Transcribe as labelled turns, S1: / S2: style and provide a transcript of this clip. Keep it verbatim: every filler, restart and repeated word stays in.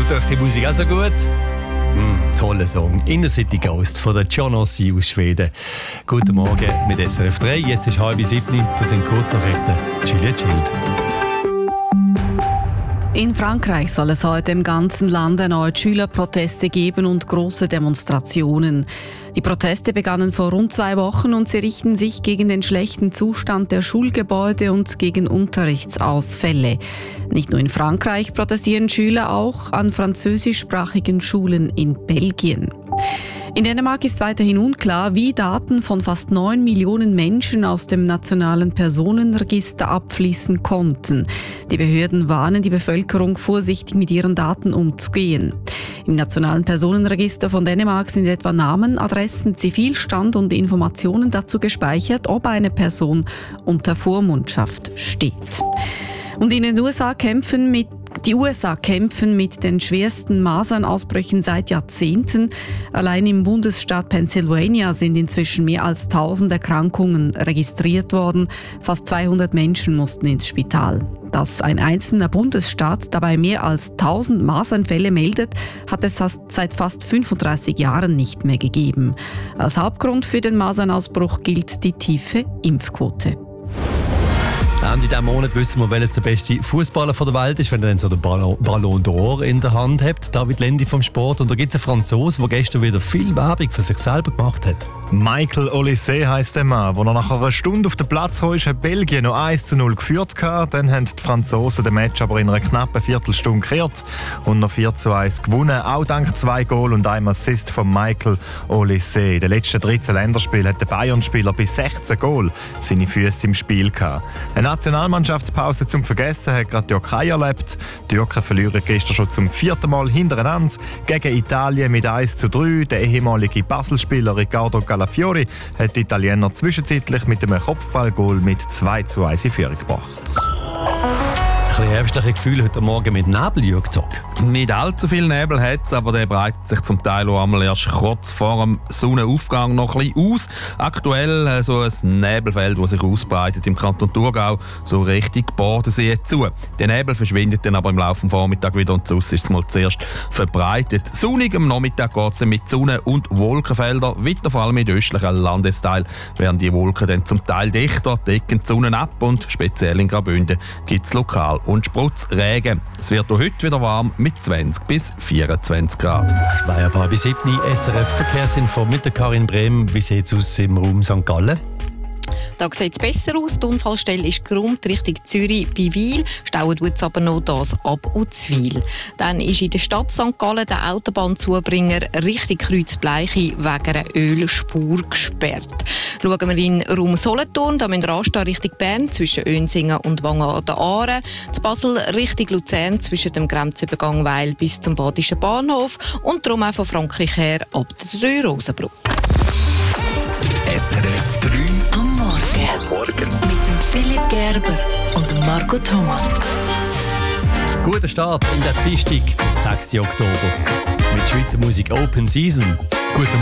S1: Tut euch die Musik auch so gut? Mm, toller Song. Inner City Ghost von der John Ossie aus Schweden. Guten Morgen mit S R F drei. Jetzt ist halb sieben. Das sind Kurznachrichten. Julia Child.
S2: In Frankreich soll es heute im ganzen Land erneut Schülerproteste geben und große Demonstrationen. Die Proteste begannen vor rund zwei Wochen und sie richten sich gegen den schlechten Zustand der Schulgebäude und gegen Unterrichtsausfälle. Nicht nur in Frankreich protestieren Schüler, auch an französischsprachigen Schulen in Belgien. In Dänemark ist weiterhin unklar, wie Daten von fast neun Millionen Menschen aus dem nationalen Personenregister abfließen konnten. Die Behörden warnen die Bevölkerung, vorsichtig mit ihren Daten umzugehen. Im nationalen Personenregister von Dänemark sind etwa Namen, Adressen, Zivilstand und Informationen dazu gespeichert, ob eine Person unter Vormundschaft steht. Und in den U S A kämpfen mit Die U S A kämpfen mit den schwersten Masernausbrüchen seit Jahrzehnten. Allein im Bundesstaat Pennsylvania sind inzwischen mehr als tausend Erkrankungen registriert worden. Fast zweihundert Menschen mussten ins Spital. Dass ein einzelner Bundesstaat dabei mehr als tausend Masernfälle meldet, hat es seit fast fünfunddreißig Jahren nicht mehr gegeben. Als Hauptgrund für den Masernausbruch gilt die tiefe Impfquote.
S1: Ende dieses Monat wissen wir, welches der beste Fußballer der Welt ist, wenn er dann so den Ballon, Ballon d'Or in der Hand hat. David Lendi vom Sport. Und da gibt es einen Franzosen, der gestern wieder viel Werbung für sich selber gemacht hat.
S3: Michael Olise heisst der Mann. Als er nach einer Stunde auf den Platz kam, hat Belgien noch eins zu null geführt. Dann haben die Franzosen den Match aber in einer knappen Viertelstunde gekehrt und noch vier zu eins gewonnen. Auch dank zwei Goal und einem Assist von Michael Olise. In den letzten dreizehn Länderspielen hat der Bayern-Spieler bis sechzehn Goal seine Füße im Spiel gehabt. Eine Nationalmannschaftspause zum Vergessen hat gerade die Türkei erlebt. Die Türken verlieren gestern schon zum vierten Mal hintereinander gegen Italien mit eins zu drei. Der ehemalige Basel-Spieler Riccardo Calafiori hat die Italiener zwischenzeitlich mit einem Kopfballgoal mit zwei zu eins in Führung gebracht.
S1: Ein bisschen herbstliche Gefühle heute Morgen mit Nebel, Jürg Zock.
S4: Nicht allzu viel Nebel hat es, aber der breitet sich zum Teil auch einmal erst kurz vor dem Sonnenaufgang noch ein bisschen aus. Aktuell äh, so ein Nebelfeld, das sich ausbreitet im Kanton Thurgau, so Richtung Bodensee zu. Der Nebel verschwindet dann aber im Laufe des Vormittags wieder und sonst ist es mal zuerst verbreitet. Sonnig am Nachmittag geht es mit Sonne- und Wolkenfeldern weiter, vor allem in östlichen Landesteilen werden die Wolken dann zum Teil dichter, decken die Sonne ab und speziell in Graubünden gibt es lokal und Spritzregen. Es wird auch heute wieder warm mit zwanzig bis vierundzwanzig Grad.
S1: Zwei ab halb sieben, S R F Verkehrsinfo mit der Karin Brehm. Wie sieht es aus im Raum Sankt Gallen?
S5: Da sieht es besser aus. Die Unfallstelle ist gerummt Richtung Zürich bei Wil. Stauen tut es aber noch das ab Uzwil. Dann ist in der Stadt Sankt Gallen der Autobahnzubringer Richtung Kreuzbleiche wegen einer Ölspur gesperrt. Schauen wir in Raum Solothurn. Da müssen wir anstehen Richtung Bern zwischen Önsingen und Wangen an der Aare. Zu Basel Richtung Luzern zwischen dem Grenzübergang Weil bis zum Badischen Bahnhof. Und darum auch von Frankreich her ab der Drei-Rosenbrücke.
S6: S R F drei am Morgen. Am Morgen. Mit dem Philipp Gerber und dem Marco Thomas.
S1: Guter Start in der Dienstag, bis sechsten Oktober. Mit Schweizer Musik Open Season. Guten